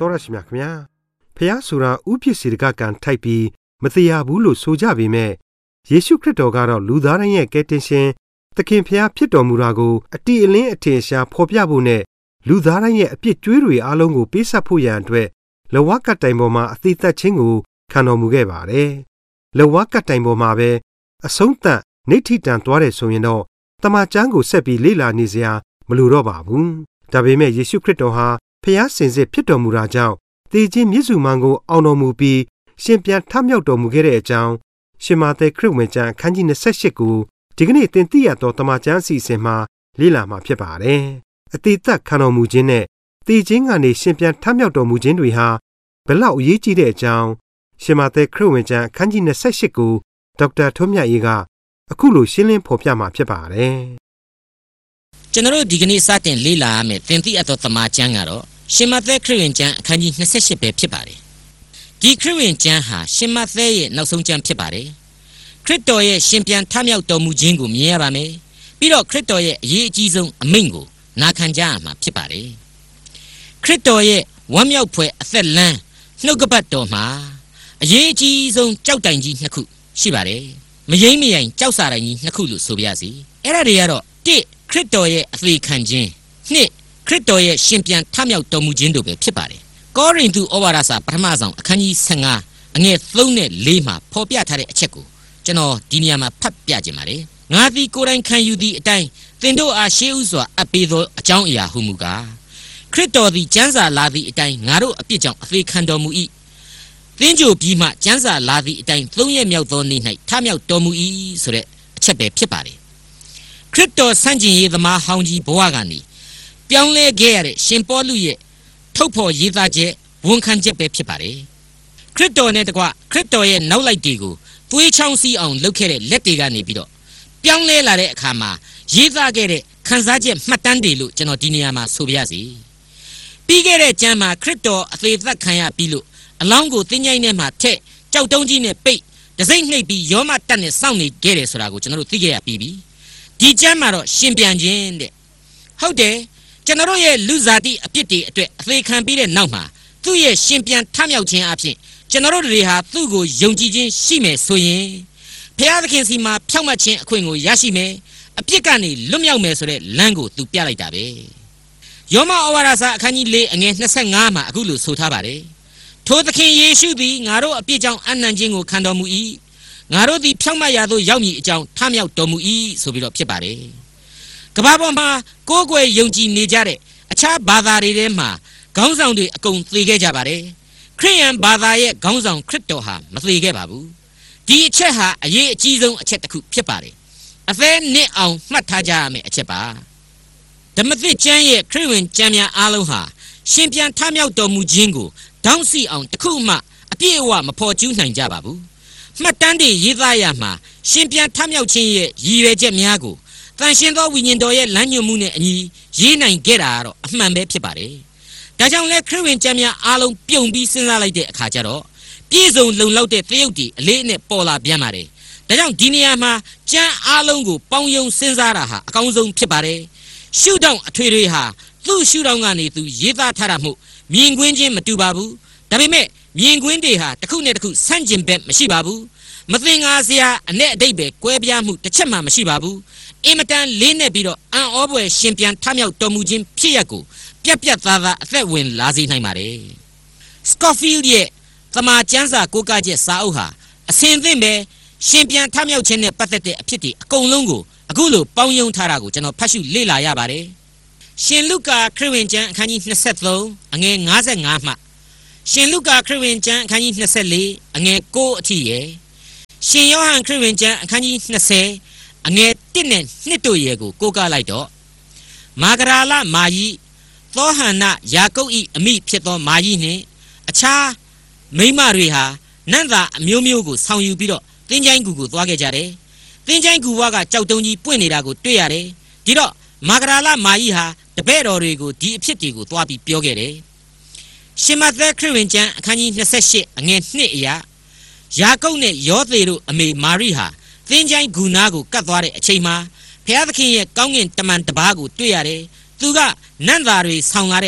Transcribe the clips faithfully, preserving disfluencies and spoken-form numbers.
တော်ရရှိမြခင်ဗျာဖះဆိုတာဥပစ္စေတကကံထိုက်ပြီးမတရားဘူးလို့ဆိုကြပေမဲ့ယေရှုခရစ်တော်ကတော့လူသားတိုင်းရဲ့ကယ်တင်ရှင်သခင်ဖះဖြစ်တော်မူတာကိုအတိအလင်းအထင်ရှားဖော်ပြဖို့နဲ့လူသားတိုင်းရဲ့အပြစ်ကြွေးတွေအားလုံးကိုပေးဆပ်ဖို့ရန်အတွက်လဝကတိုင်ပေါ်မှာအသေးသက်ခြင်းကိုခံတော်မူခဲ့ပါတယ်လဝကတိုင်ပေါ်မှာပဲအဆုံးသတ်နေထိတန်သွားတယ်ဆိုရင်တော့တမန်ကျမ်းကိုဆက်ပြီးလေ့လာနေစရာမလိုတော့ပါဘူးဒါပေမဲ့ယေရှုခရစ်တော်ဟာဖះစင်စစ်ဖြစ်တော်မူတာကြောင့်သေခြင်းမြစ်စုမှန်ကိုအောင်တော်မူပြီးရှင်ပြန်ထမြောက်တော်မူခဲ့တဲ့အကြောင်းရှင်မာသဲခရစ်ဝင်ကျမ်းအခန်းကြီး၂၈ကိုဒီကနေ့သင်သိရသောတမန်ကျမ်းအစီအစဉ်မှာလေ့လာမှာဖြစ်ပါတယ်အသေးသက်ခံတော်မူခြင်းနဲ့သေခြင်းကနေရှင်ပြန်ထမြောက်တော်မူခြင်းတွေဟာဘယ်လောက်အရေးကြီးတဲ့အကြောင်းရှင်မာသဲခရစ်ဝင်ကျမ်းအခန်းကြီး၂၈ကိုဒေါက်တာထွန်းမြတ်ရေးကအခုလိုရှင်းလင်းဖော်ပြမှာဖြစ်ပါတယ်ကျွန်တော်တို့ဒီကနေ့စတင်လေ့လာရမယ့်သင်သိရသောတမန်ကျမ်းကတော့ရှင်မသက်ခရစ်ဝင်ကျမ်းအခန်းကြီး၂၈ပဲဖြစ်ပါတယ်ဒီခရစ်ဝင်ကျမ်းဟာရှင်မသက်ရဲ့နောက်ဆုံးကျမ်းဖြစ်ပါတယ်ခရစ်တော်ရဲ့ရှင်ပြန်ထမြောက်တော်မူခြင်းကိုမြင်ရပါမယ်ပြီးတော့ခရစ်တော်ရဲ့အရေးအကြီးဆုံးအမိန့်ကိုနာခံကြရမှာဖြစ်ပါတယ်ခရစ်တော်ရဲ့ဝမ်းမြောက်ဖွယ်အသက်လမ်းနှုတ်ကပတ်တော်မှာအရေးအကြီးဆုံးကြောက်တိုင်ကြီးနှစ်ခုရှိပါတယ်မယိမ့်မယိုင်ကြောက်စာတိုင်ကြီးနှစ်ခုလို့ဆိုပြရစီအဲ့ဒါတွေကတော့တစ်ခရစ်တော်ရဲ့အသေးခံခြင်းနှစ်ခရစ်တော်ရဲ့ရှင်ပြန်ထမြောက်တော်မူခြင်းတို့ပဲဖြစ်ပါတယ်ကောရိန္သုဩဝါဒစာပထမဆုံးအခန်းကြီး၁၅အငယ်၃နဲ့၄မှာဖော်ပြထားတဲ့အချက်ကိုကျွန်တော်ဒီနေရာမှာဖတ်ပြခြင်းပါတယ်ငါသည်ကိုယ်တိုင်ခံယူသည့်အတိုင်းသင်တို့အားရှေးဥစွာအပ်ပေးသောအကြောင်းအရာဟုမူကားခရစ်တော်သည်ကျမ်းစာလာသည့်အတိုင်းငါတို့အပြစ်ကြောင့်အသေးခံတော်မူ၏သင်ကြိုပြီးမှကျမ်းစာလာသည့်အတိုင်းသုံးရက်မြောက်သောနေ့၌ထမြောက်တော်မူ၏ဆိုတဲ့အချက်ပဲဖြစ်ပါတယ်ခရစ်တော်ဆန့်ကျင်ရေးသမားဟောင်းကြီးဘဝကနေပြောင်းလဲခဲ့ရတဲ့ရှင်ပေါလုရဲ့ထုတ်ဖော်ရေးသားချက်ဝန်ခံချက်ပဲဖြစ်ပါတယ်ခရစ်တော်နဲ့တကွခရစ်တော်ရဲ့နောက်လိုက်တွေကိုသွေးချောင်းစီးအောင်လုပ်ခဲ့တဲ့လက်တွေကနေပြီးတော့ပြောင်းလဲလာတဲ့အခါမှာရေးသားခဲ့တဲ့ခန်းစားချက်မှတ်တမ်းတွေလို့ကျွန်တော်ဒီနေရာမှာဆိုပြရစီပြီးခဲ့တဲ့ကျမ်းမှာခရစ်တော်အသေးသက်ခံရပြီးလို့အလောင်းကိုသင်္ချိုင်းထဲမှာထည့်ကြောက်တုံးကြီးနဲ့ပိတ်တစိမ့်နှိပ်ပြီးရောမတက်နဲ့စောင့်နေခဲ့တယ်ဆိုတာကိုကျွန်တော်တို့သိခဲ့ရပြီးပြီဒီကျမ်းမှာတော့ရှင်ပြန်ခြင်းတဲ့ဟုတ်တယ်ကျွန်တော်တို့ရဲ့လူစားတိအပြစ်တွေအတွက်အသေးခံပြီးတဲ့နောက်မှာသူ့ရဲ့ရှင်ပြန်ထမြောက်ခြင်းအဖြစ်ကျွန်တော်တို့တွေဟာသူ့ကိုယုံကြည်ခြင်းရှိမယ်ဆိုရင်ဘုရားသခင်စီမှာဖြောင့်မတ်ခြင်းအခွင့်ကိုရရှိမယ်အပြစ်ကနေလွတ်မြောက်မယ်ဆိုတဲ့လမ်းကိုသူပြလိုက်တာပဲယောမဩဝါဒစာအခန်းကြီး၄အငယ်၂၅မှာအခုလိုဆိုထားပါတယ်ထိုသခင်ယေရှုသည်ငါတို့အပြစ်ကြောင့်အနံ့ခြင်းကိုခံတော်မူ၏ငါတို့သည်ဖြောင့်မတ်ရာသို့ရောက်မည်အကြောင်းထမြောက်တော်မူ၏ဆိုပြီးတော့ဖြစ်ပါတယ်ကမ္ဘာပေါ်မှာကိုယ်ကိုယ်ယုံကြည်နေကြတဲ့အခြားဘာသာတွေထဲမှာခေါင်းဆောင်တွေအကုန်သေခဲ့ကြပါတယ်ခရစ်ယာန်ဘာသာရဲ့ခေါင်းဆောင်ခရစ်တော်ဟာမသေခဲ့ပါဘူးဒီအချက်ဟာအရေးအကြီးဆုံးအချက်တစ်ခုဖြစ်ပါတယ်အသေးနှစ်အောင်မှတ်ထားကြရမယ့်အချက်ပါဓမ္မသစ်ကျမ်းရဲ့ခရစ်ဝင်ကျမ်းများအားလုံးဟာရှင်ပြန်ထမြောက်တော်မူခြင်းကိုတောင်းစီအောင်တခုမှအပြည့်အဝမဖော်ကျူးနိုင်ကြပါဘူးမှတ်တမ်းတွေရေးသားရမှာရှင်ပြန်ထမြောက်ခြင်းရဲ့ရည်ရွယ်ချက်များကိုတန်ရှင်သောဝိညာဉ်တော်ရဲ့လမ်းညွှန်မှုနဲ့အညီရေးနိုင်ခဲ့တာကတော့အမှန်ပဲဖြစ်ပါတယ်ဒါကြောင့်လဲခရစ်ဝင်ကျမ်းများအားလုံးပြုံပြီးစဉ်းစားလိုက်တဲ့အခါကျတော့ပြည့်စုံလုံလောက်တဲ့သရုပ်တွေအလေးအနက်ပေါ်လာပြန်ပါတယ်ဒါကြောင့်ဒီနေရာမှာကျမ်းအားလုံးကိုပေါင်းယုံစဉ်းစားတာဟာအကောင်းဆုံးဖြစ်ပါတယ်ရှုထောင့်အထွေထွေဟာသူ့ရှုထောင့်ကနေသူရေးသားထားတာမို့မြင်ကွင်းချင်းမတူပါဘူးဒါပေမဲ့မြင်ကွင်းတွေဟာတစ်ခုနဲ့တစ်ခုဆန့်ကျင်ဘက်မရှိပါဘူးမသင်္ကာစရာအ내အတိတ်ပဲကွဲပြားမှုတစ်ချက်မှမရှိပါဘူးအင်မတန်လေးနဲ့ပြီးတော့အံ့ဩဖွယ်ရှင်ပြန်ထမြောက်တော်မူခြင်းဖြစ်ရက်ကိုပြက်ပြက်သားသားအသက်ဝင်လာစေနိုင်ပါတယ်စကော့ဖီးလ်ရဲ့သမာကျမ်းစာကိုးကားချက်စာအုပ်ဟာအစဉ်သင့်ပဲရှင်ပြန်ထမြောက်ခြင်းနဲ့ပတ်သက်တဲ့အဖြစ်တွေအကုန်လုံးကိုအခုလိုပေါင်းယုံထားတာကိုကျွန်တော်ဖတ်ရှုလေ့လာရပါတယ်ရှင်လုကာခရစ်ဝင်ကျမ်းအခန်းကြီး၂၃အငယ်၅၅မှရှင်လုကာခရစ်ဝင်ကျမ်းအခန်းကြီး၂၄အငယ်၉အထိရယ်ရှင်ယောဟန်ခရစ်ဝင်ကျမ်းအခန်းကြီး၂၀အငယ်၁နဲ့၂တို့ရယ်ကိုကိုးကားလိုက်တော့မာဂရာလမာယီသောဟန္နယာကုပ်၏အမိဖြစ်သောမာယီနှင့်အခြားမိန်းမတွေဟာနတ်သားအမျိုးမျိုးကိုဆောင်ယူပြီးတော့သင်္ချိုင်းကူကိုသွားခဲ့ကြတယ်သင်္ချိုင်းကူဘွားကကြောက်တုံးကြီးပွင့်နေတာကိုတွေ့ရတယ်ဒီတော့မာဂရာလမာယီဟာတပည့်တော်တွေကိုဒီအဖြစ်တွေကိုသွားပြီးပြောခဲ့တယ်ရှင်မသက်ခရစ်ဝင်ကျမ်းအခန်းကြီး၂၈အငယ်၂အရာယာကုပ်နဲ့ယောသေတို့အမေမာရိဟာသင်္ချိုင်းဂူနာကိုကတ်သွားတဲ့အချိန်မှာဘုရားသခင်ရဲ့ကောင်းကင်တမန်တပါးကိုတွေ့ရတယ်သူကနတ်သားတွေဆောင်လာတဲ့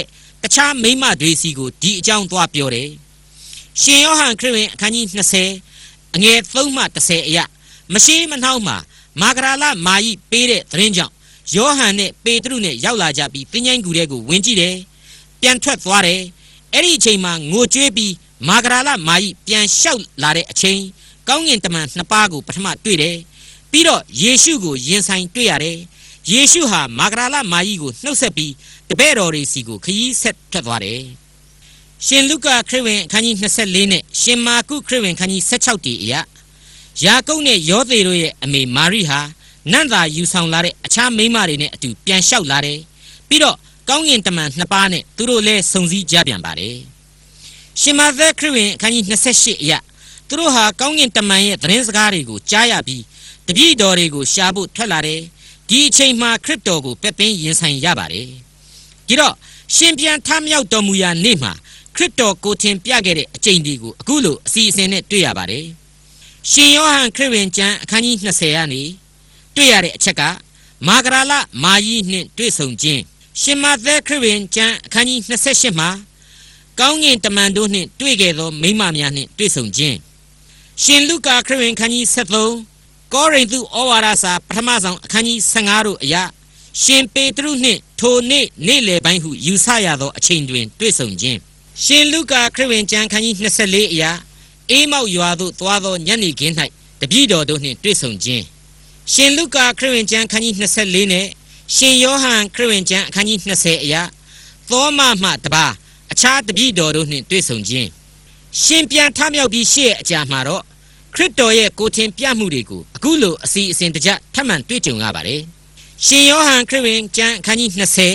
တခြားမိမတွေစီကိုဒီအကြောင်းသွားပြောတယ်ရှင်ယောဟန်ခရစ်ဝင်အခန်းကြီး20အငယ်3မှ10အရာမရှိမနှောင်းမှာမာဂရာလမာယီပေးတဲ့သတင်းကြောင့်ယောဟန်နဲ့ပေတရုနဲ့ရောက်လာကြပြီးသင်္ချိုင်းကူထဲကိုဝင်ကြည့်တယ်ပြန်ထွက်သွားတယ်အဲ့ဒီအချိန်မှာငိုကြွေးပြီးမာဂရာလမာယီပြန်လျှောက်လာတဲ့အချိန်ကောင်းကင်တမန်နှစ်ပါးကိုပထမတွေ့တယ်ပြီးတော့ယေရှုကိုရင်ဆိုင်တွေ့ရတယ်ယေရှုဟာမာဂရာလမာယီကိုနှုတ်ဆက်ပြီးတပည့်တော်တွေစီကိုခရီးဆက်ထွက်သွားတယ်ရှင်လုကာခရစ်ဝင်အခန်းကြီး24နဲ့ရှင်မာကုခရစ်ဝင်အခန်းကြီး16တီအရာယာကုပ်နဲ့ယောသေတို့ရဲ့အမေမာရိဟာနန့်သာယူဆောင်လာတဲ့အခြားမိန်းမတွေနဲ့အတူပြန်လျှောက်လာတယ်ပြီးတော့ကောင်းကင်တမန်နှစ်ပါးနဲ့သူတို့လည်းစုံစည်းကြပြန်ပါတယ်ရှင်မာသက်ခရစ်ဝင်အခန်းကြီး28အရာသူတို့ဟာကောင်းကင်တမန်ရဲ့သတင်းစကားတွေကိုကြားရပြီးတပည့်တော်တွေကိုရှာဖို့ထွက်လာတယ်ဒီအချိန်မှာခရစ်တော်ကိုပက်ပင်းရင်ဆိုင်ရပါတယ်ဒီတော့ရှင်ပြန်ထမြောက်တော်မူရာနေ့မှာခရစ်တော်ကိုထင်ပြခဲ့တဲ့အကျင့်တွေကိုအခုလိုအစီအစဉ်နဲ့တွေ့ရပါတယ်ရှင်ယောဟန်ခရစ်ဝင်ကျမ်းအခန်းကြီး20ကနေတွေ့ရတဲ့အချက်ကမာဂရာလမာယီနှင့်တွေ့ဆုံခြင်းရှင်မာသက်ခရစ်ဝင်ကျမ်းအခန်းကြီး28မှာကောင်းကင်တမန်တို့နှင့်တွေ့ခဲ့သောမိန်းမများနှင့်တွေ့ဆုံခြင်းရှင်လုကာခရစ်ဝင်အခန်းကြီး73ကောရိန္သုဩဝါဒစာပထမဆုံးအခန်းကြီး15တို့အရာရှင်ပေတရုနှင့်ထိုနေ့နေ့လယ်ပိုင်းဟုယူဆရသောအချိန်တွင်တွေ့ဆုံခြင်းရှင်လုကာခရစ်ဝင်ကျမ်းခန်းကြီး24အရာအေးမောက်ရွာသို့သွားသောညနေခင်း၌တပည့်တော်တို့နှင့်တွေ့ဆုံခြင်းရှင်လုကာခရစ်ဝင်ကျမ်းခန်းကြီး24နဲ့ရှင်ယောဟန်ခရစ်ဝင်ကျမ်းအခန်းကြီး20အရာသောမမှတပါအခြားတပည့်တော်တို့နှင့်တွေ့ဆုံခြင်းရှင်ပြန်ထမြောက်ပြီးရှေ့အကြာမှာတော့ခရစ်တော်ရဲ့ကိုထင်ပြမှုတွေကိုအခုလိုအစီအစဉ်တကျထပ်မံတွေ့ကြုံရပါတယ်ရှင်ယောဟန်ခရစ်ဝင်ကျမ်းအခန်းကြီး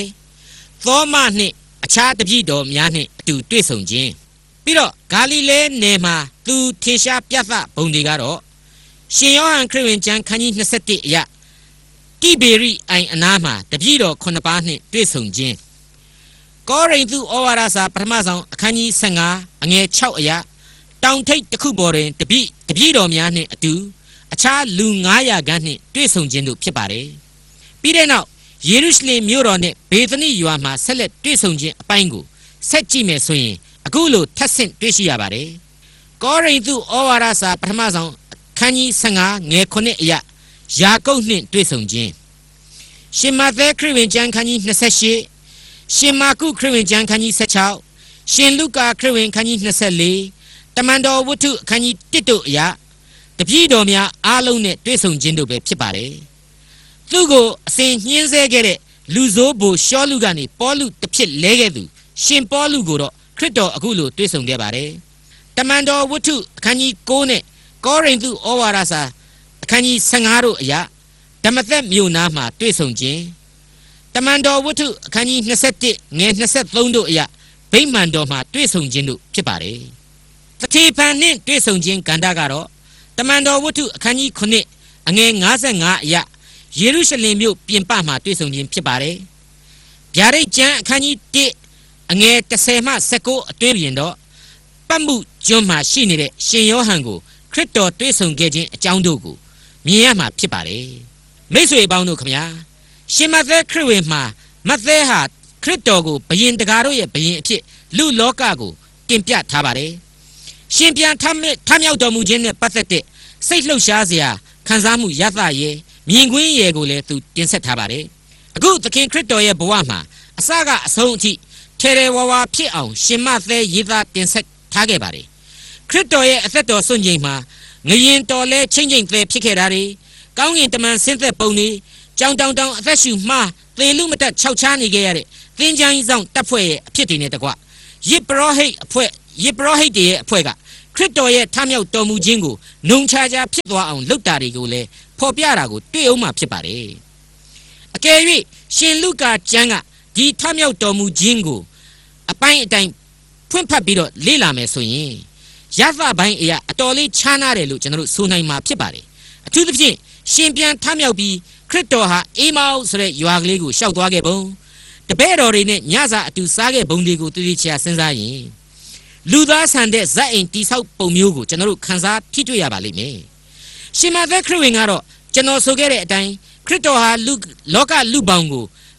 20သောမနှင့်အခြားတပည့်တော်များနှင့်အတူတွေ့ဆုံခြင်းပြီးတော့ဂါလိလဲနယ်မှာသူထင်ရှားပြသပုံတွေကတော့ရှင်ယောဟန်ခရစ်ဝင်ကျမ်းခန်းကြီး21အရာတိဘေရိအိုင်အနားမှာတပည့်တော်9ပါးနှင့်တွေ့ဆုံခြင်းကောရိန္သုဩဝါဒစာပထမဆုံးအခန်းကြီး15အငယ်6အရာတောင်ထိပ်တစ်ခုပေါ်တွင်တပည့်တပည့်တော်များနှင့်အတူအခြားလူ900ခန်းနှင့်တွေ့ဆုံခြင်းတို့ဖြစ်ပါတယ်ပြီးတဲ့နောက်ယေရုရှလင်မြို့တော်နှင့်ဘေသနိရွာမှာဆက်လက်တွေ့ဆုံခြင်းအပိုင်းကိုဆက်ကြည့်မယ်ဆိုရင်အခုလိုထပ်ဆင့်တွေ့ရှိရပါတယ်ကောရိန္သုဩဝါဒစာပထမဆုံးအခန်းကြီး15ငယ်9အရာယာကုပ်နှင့်တွေ့ဆုံခြင်းရှင်မာသက်ခရစ်ဝင်ကျမ်းခန်းကြီး28ရှင်မာကုခရစ်ဝင်ကျမ်းခန်းကြီး16ရှင်လုကာခရစ်ဝင်ခန်းကြီး24တမန်တော်ဝတ္ထုအခန်းကြီး1တို့အရာတပည့်တော်များအားလုံးနဲ့တွေ့ဆုံခြင်းတို့ပဲဖြစ်ပါတယ်သူကိုအစဉ်ညှင်းဆဲခဲ့တဲ့လူဆိုးဘိုရှောလူကနေပေါလုတစ်ဖြစ်လဲခဲ့သူရှင်ပေါလုကိုတော့ခရစ်တော်အခုလိုတွေ့ဆုံခဲ့ပါတယ်တမန်တော်ဝတ္ထုအခန်းကြီး9နဲ့ကောရိန္သုဩဝါဒစာအခန်းကြီး15တို့အရာဓမ္မသက်မြို့နားမှာတွေ့ဆုံခြင်းတမန်တော်ဝတ္ထုအခန်းကြီး21ငယ်23တို့အရာဗိမာန်တော်မှာတွေ့ဆုံခြင်းတို့ဖြစ်ပါတယ်တတိပန်နှင့်တွေ့ဆုံခြင်းကန္တာကတော့တမန်တော်ဝတ္ထုအခန်းကြီး9အငယ်55အရာယေရုရှလင်မြို့ပြင်ပမှာတွေ့ဆုံခြင်းဖြစ်ပါတယ်ဗျာဒိတ်ကျမ်းအခန်းကြီး1အငယ်10မှ19အတွင်းပြင်တော့ပတ်မှုကျွန်းမှာရှိနေတဲ့ရှင်ယောဟန်ကိုခရစ်တော်တွေ့ဆုံခဲ့ခြင်းအကြောင်းတို့ကိုမြင်ရမှာဖြစ်ပါတယ်မိတ်ဆွေပေါင်းတို့ခင်ဗျာရှင်မသက်ခရစ်ဝင်မှာမသက်ဟာခရစ်တော်ကိုဘယင်တကာတို့ရဲ့ဘယင်အဖြစ်လူလောကကိုတင်ပြထားပါတယ်ရှင်ပြန်ထမြောက်တော်မူခြင်းနဲ့ပတ်သက်တဲ့စိတ်လှုပ်ရှားစရာခံစားမှုရသရဲ့မြင်ကွင်းရယ်ကိုလည်းသူတင်ဆက်ထားပါတယ်အခုသခင်ခရစ်တော်ရဲ့ဘဝမှာအစကအဆုံးအထိထဲထဲဝါဝါဖြစ်အောင်ရှင်မသက်ရေးသားတင်ဆက်ထားခဲ့ပါတယ်ခရစ်တော်ရဲ့အသက်တော်ဆွန့်ချိန်မှာငရင်တော်လဲချင်းချင်းသေးဖြစ်ခဲ့တာတွေကောင်းကင်တမန်ဆင်းသက်ပုံတွေကြောင်တောင်တောင်အသက်ရှူမှားသေလူမတက်ခြောက်ချားနေခဲ့ရတဲ့သင်္ချမ်းဆောင်တပ်ဖွဲ့ရဲ့အဖြစ်တွေနဲ့တကွယစ်ပရောဟိတ်အဖွဲ့ယစ်ပရောဟိတ်တွေရဲ့အဖွဲ့ကခရစ်တော်ရဲ့ထမြောက်တော်မူခြင်းကိုနှုံချာချာဖြစ်သွားအောင်လုပ်တာတွေကိုလည်းဖော်ပြတာကိုတွေ့အောင်မှဖြစ်ပါတယ်အကယ်၍ရှင်လုကာကျမ်းကဒီထမြောက်တော်မူခြင်းကိုအပိုင်းအတိုင်းဖွင့်ဖတ်ပြီးတော့လေ့လာမယ်ဆိုရင်ရသပိုင်းအရာအတော်လေးခြားနားတယ်လို့ကျွန်တော်တို့ဆိုနိုင်မှာဖြစ်ပါတယ်အထူးသဖြင့်ရှင်ပြန်ထမြောက်ပြီးခရစ်တော်ဟာအေမောက်ဆိုတဲ့ရွာကလေးကိုရှောက်သွားခဲ့ပုံတပည့်တော်တွေနဲ့ညစာအတူစားခဲ့ပုံတွေကိုတည်တည်ချာစဉ်းစားရင်လူသားဆန်တဲ့ဇက်အိမ်တိဆောက်ပုံမျိုးကိုကျွန်တော်တို့ခန်းစားထိတွေ့ရပါလိမ့်မယ်ရှင်မသက်ခရစ်ဝင်ကတော့ကျွန်တော်ဆိုခဲ့တဲ့အတိုင်းခရစ်တော်ဟာလူလောကလူပေါင်းကိုဘ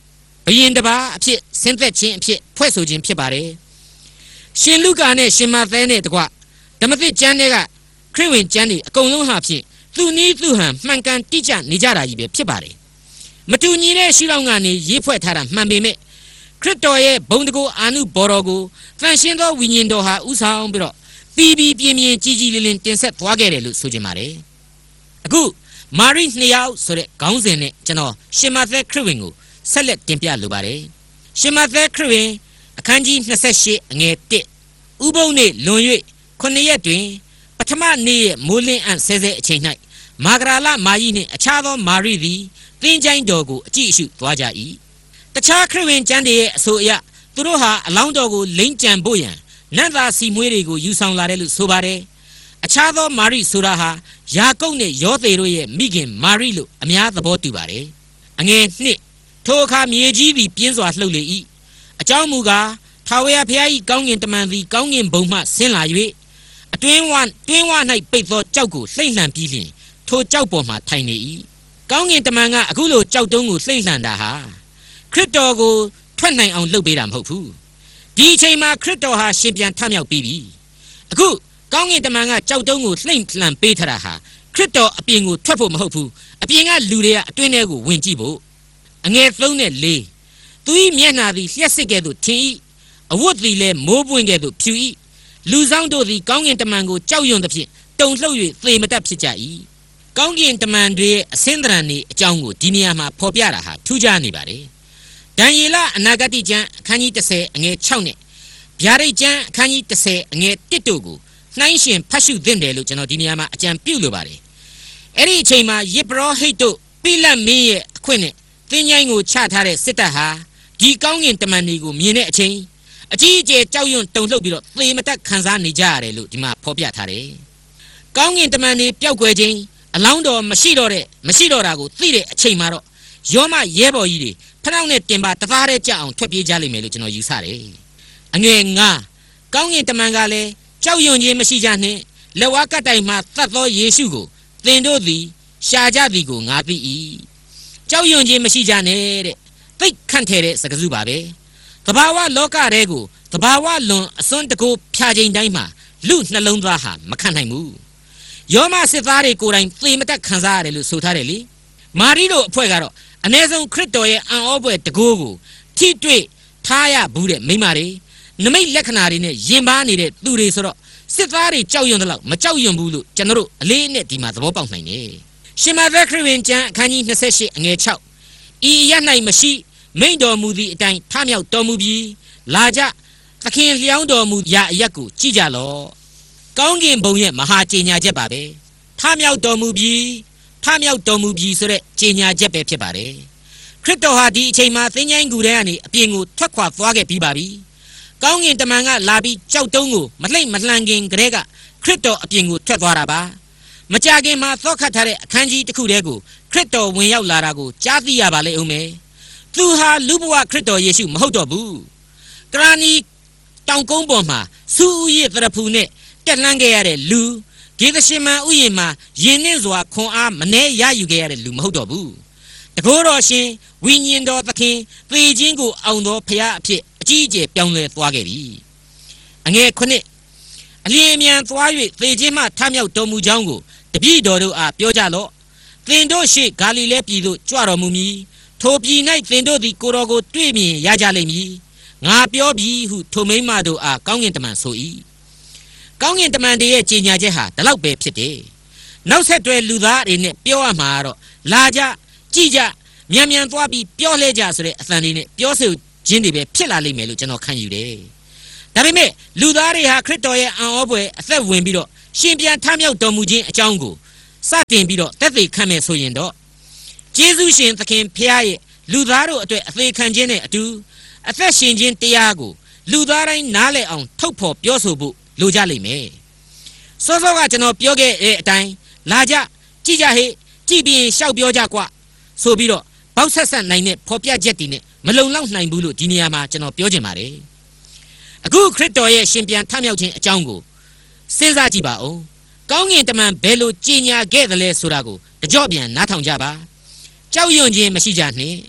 ရင်တပါအဖြစ်ဆင်းသက်ခြင်းအဖြစ်ဖွဲ့ဆိုခြင်းဖြစ်ပါတယ်ရှင်လုကာနဲ့ရှင်မဿဲနဲ့တကွဓမ္မသစ်ကျမ်းတွေကခရစ်ဝင်ကျမ်းတွေအကုန်လုံးဟာဖြင့်သူနည်းသူဟန်မှန်ကန်တိကျနေကြတာကြီးပဲဖြစ်ပါတယ်မတူညီတဲ့ရှုထောင့်ကနေရေးဖွဲ့ထားတာမှန်ပေမဲ့ခရစ်တော်ရဲ့ဘုံတကူအာနုဘော်တော်ကိုတန်ရှင်းသောဝိညာဉ်တော်ဟာဥဆောင်ပြီးတော့ပြီးပြီးပြင်းပြင်းကြီးကြီးလင်းလင်းတင်ဆက်သွားခဲ့တယ်လို့ဆိုချင်ပါတယ်အခုမာရိနှစ်ယောက်ဆိုတဲ့ခေါင်းစဉ်နဲ့ကျွန်တော်ရှင်မဿဲခရစ်ဝင်ကိုဆက်လက်တင်ပြလိုပါတယ်ရှင်မဿဲခရစ်ဝင်အခန်းကြီး၂၈အငယ်၁ဥပုံနေ့လွန်၍ခုနှစ်ရက်တွင်ပထမနေ့ရဲ့မိုးလင်းအံ့ဆဲဆဲအချိန်၌မာဂရာလမာယီနှင့်အခြားသောမာရိသည်သင်္ချိုင်းတော်ကိုအကြည့်အရှုသွားကြ၏တခြားခရစ်ဝင်ကျမ်းတွေရဲ့အဆိုအရသူတို့ဟာအလောင်းတော်ကိုလိမ့်ကြံဖို့ရန်နတ်သားစီမွေးတွေကိုယူဆောင်လာတယ်လို့ဆိုပါတယ်အခြားသောမာရိဆိုတာဟာယာကုပ်နဲ့ယောသေတို့ရဲ့မိခင်မာရိလို့အများသဘောတူပါတယ်အငယ်နှစ်ထိုအခါမြေကြီးသည်ပြင်းစွာလှုပ်လေ၏အကြောင်းမူကားထာဝရဘုရား၏ကောင်းကင်တမန်သည်ကောင်းကင်ဘုံမှဆင်းလာ၍အတွင်းဝတွင်းဝ၌ပိတ်သောကြောက်ကိုလှိမ့်လှန်ပြီးလျှင်ထိုကြောက်ပေါ်မှထိုင်နေ၏ကောင်းကင်တမန်ကအခုလိုကြောက်တုံးကိုလှိမ့်လှန်တာဟာခရစ်တော်ကိုထွက်နိုင်အောင်လုပ်ပေးတာမဟုတ်ဘူးဒီအချိန်မှာခရစ်တော်ဟာရှင်ပြန်ထမြောက်ပြီးပြီအခုကောင်းကင်တမန်ကကြောက်တုံးကိုလှိမ့်လှန်ပေးထားတာဟာခရစ်တော်အပြင်ကိုထွက်ဖို့မဟုတ်ဘူးအပြင်ကလူတွေကအတွင်းထဲကိုဝင်ကြည့်ဖို့အငယ်သုံးနဲ့လေးသူ၏မျက်နှာသည်လျှက်စစ်ကဲ့သို့ထင်၏အဝတ်သည်လည်းမိုးပွင့်ကဲ့သို့ဖြူ၏လူဆောင်တို့သည်ကောင်းကင်တမန်ကိုကြောက်ရွံ့သဖြင့်တုန်လှုပ်၍သေမတတ်ဖြစ်ကြ၏ကောင်းကင်တမန်တွေရဲ့အစင်းသဏ္ဍာန်တွေအကြောင်းကိုဒီနေရာမှာဖော်ပြတာဟာထူးခြားနေပါတယ်ဒံယေလအနာဂတိကျမ်းအခန်းကြီး၁၀အငယ်၆နဲ့ဗျာဒိတ်ကျမ်းအခန်းကြီး၁၀အငယ်၁တို့ကိုနှိုင်းယှဉ်ဖတ်ရှုသင့်တယ်လို့ကျွန်တော်ဒီနေရာမှာအကြံပြုလိုပါတယ်အဲ့ဒီအချိန်မှာယေဘရဟိတ်တို့ပိလတ်မင်းရဲ့အခွင့်နဲ့သင်္ချိုင်းကိုချထားတဲ့စစ်တပ်ဟာဒီကောင်းကင်တမန်တွေကိုမြင်တဲ့အချိန်အကြီးအကျယ်ကြောက်ရွံ့တုန်လှုပ်ပြီးတော့သေမတတ်ခံစားနေကြရတယ်လို့ဒီမှာဖော်ပြထားတယ်ကောင်းကင်တမန်တွေပျောက်ကွယ်ခြင်းအလောင်းတော်မရှိတော့တဲ့မရှိတော့တာကိုသိတဲ့အချိန်မှာတော့ယောမရဲဘော်ကြီးတွေဖနှောက်နဲ့တင်ပါတသားတည်းကြအောင်ထွက်ပြေးကြလိမ့်မယ်လို့ကျွန်တော်ယူဆတယ်အငယ်ငါကောင်းကင်တမန်ကလည်းကြောက်ရွံ့ခြင်းမရှိကြနှင့်လက်ဝါးကတိုင်မှသတ်သောယေရှုကိုသင်တို့သည်ရှာကြသည်ကိုငါသိ၏ကြောက်ရွံ့ခြင်းမရှိကြနဲ့တဲ့သိတ်ခန့်ထဲတဲ့စကားစုပါပဲသဘာဝလောကတဲကိုသဘာဝလွန်အစွန်းတကူဖြာချိန်တိုင်းမှာလူနှလုံးသားဟာမခံနိုင်ဘူးယောမစစ်သားတွေကိုယ်တိုင်သေမတက်ခံစားရတယ်လို့ဆိုထားတယ်လေမာရိတို့အဖွဲ့ကတော့အ ਨੇ ဆုံးခရစ်တော်ရဲ့အံ့ဩဖွယ်တကူကိုထိတွေ့ထားရဘူးတဲ့မိမတွေနမိတ်လက္ခဏာတွေနဲ့ယဉ်ပါနေတဲ့သူတွေဆိုတော့စစ်သားတွေကြောက်ရွံ့တယ်လို့မကြောက်ရွံ့ဘူးလို့ကျွန်တော်တို့အလေးနဲ့ဒီမှာသဘောပေါက်နိုင်တယ်ရှင်မဿဲခရစ်ဝင်ကျမ်းအခန်းကြီး၂၈အငယ်၆ဤရ၌မရှိမိန့်တော်မူသည့်အတိုင်းထမြောက်တော်မူပြီးလာကြသခင်လျောင်းတော်မူရာအရက်ကိုကြည့်ကြလော့ကောင်းကင်ဘုံရဲ့မဟာကြေညာချက်ပါပဲထမြောက်တော်မူပြီးထမြောက်တော်မူပြီးဆိုတဲ့ကြေညာချက်ပဲဖြစ်ပါတယ်ခရစ်တော်ဟာဒီအချိန်မှာသင်္ချိုင်းကူထဲကနေအပြင်ကိုထွက်ခွာသွားခဲ့ပြီးပါပြီကောင်းကင်တမန်ကလာပြီးကြောက်တုံးကိုမလှိမ့်မလှန်ခင်ကတည်းကခရစ်တော်အပြင်ကိုထွက်သွားတာပါမကြခင်မှာသော့ခတ်ထားတဲ့အခန်းကြီးတစ်ခုတည်းကိုခရစ်တော်ဝင်ရောက်လာတာကိုကြားသိရပါလိမ့်ဦးမယ်သူဟာလူဘဝခရစ်တော်ယေရှုမဟုတ်တော့ဘူးကရာနီတောင်ကုန်းပေါ်မှာစူးဥယျာဉ်တရဖူနဲ့တက်လှမ်းခဲ့ရတဲ့လူဂေသရှင်မန်ဥယျာဉ်မှာယဉ်နှင်းစွာခွန်အားမနှဲရယူခဲ့ရတဲ့လူမဟုတ်တော့ဘူးတကိုးတော်ရှင်ဝိညာဉ်တော်သခင်သေခြင်းကိုအောင်တော်ဖခင်အဖြစ်အကြီးအကျယ်ပြောင်းလဲသွားခဲ့ပြီအငယ်ခုနှစ်အလျင်အမြန်သွား၍သေခြင်းမှထမြောက်တော်မူကြောင်းကိုတပည့်တော်တို့အားပြောကြလော့သင်တို့ရှိဂါလိလဲပြည်သို့ကြွတော်မူမည်ထိုပြည်၌သင်တို့သည်ကိုယ်တော်ကိုတွေ့မြင်ရကြလိမ့်မည်ငါပြောပြီဟုထိုမိန်းမတို့အားကောင်းကင်တမန်ဆို၏ကောင်းကင်တမန်တွေရဲ့ကြေညာချက်ဟာဒီလောက်ပဲဖြစ်တယ်နောက်ဆက်တွဲလူသားတွေနဲ့ပြောရမှာတော့လာကြကြည့်ကြမြန်မြန်သွားပြီးပြောလဲကြဆိုတဲ့အသံတွေနဲ့ပြောဆိုခြင်းတွေပဲဖြစ်လာလိမ့်မယ်လို့ကျွန်တော်ခံယူတယ်ဒါပေမဲ့လူသားတွေဟာခရစ်တော်ရဲ့အံ့ဩဖွယ်အသက်ဝင်ပြီးတော့ရှင်ပြန်ထမြောက်တော်မူခြင်းအကြောင်းကိုစတင်ပြီးတော့သက်သေခံမယ်ဆိုရင်တော့ယေရှုရှင်သခင်ဖျားရဲ့လူသားတို့အတွက်အသေးခံခြင်းနဲ့အတူအသက်ရှင်ခြင်းတရားကိုလူသားတိုင်းနားလည်အောင်ထုတ်ဖော်ပြောဆိုဖို့လိုကြလိမ့်မယ်စောစောကကျွန်တော်ပြောခဲ့တဲ့အတိုင်းလာကြကြည့်ကြဟေ့ကြည့်ပြီးရှောက်ပြောကြကွာဆိုပြီးတော့ဘောက်ဆက်ဆက်နိုင်တဲ့ဖော်ပြချက်တွေနဲ့မလုံလောက်နိုင်ဘူးလို့ဒီနေရာမှာကျွန်တော်ပြောချင်ပါတယ်အခုခရစ်တော်ရဲ့ရှင်ပြန်ထမြောက်ခြင်းအကြောင်းကိုစဉ်းစားကြည့်ပါဦးကောင်းကင်တမန်ဘယ်လိုကြီးညာခဲ့သလဲဆိုတာကိုတကြော့ပြန်နားထောင်ကြပါကြောက်ရွံ့ခြင်းမရှိကြနှင့်